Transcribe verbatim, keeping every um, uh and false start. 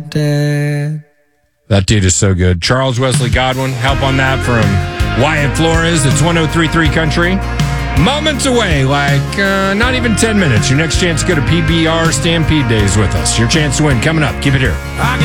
Dad. That dude is so good. Charles Wesley Godwin, help on that from Wyatt Flores. It's one oh three point three Country. Moments away, like uh, not even ten minutes. Your next chance to go to P B R Stampede Days with us. Your chance to win coming up. Keep it here.